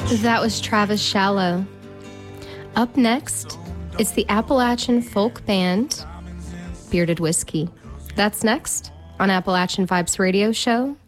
That was Travis Shallow. Up next, it's the Appalachian folk band Bearded Whiskey. That's next on Appalachian Vibes Radio Show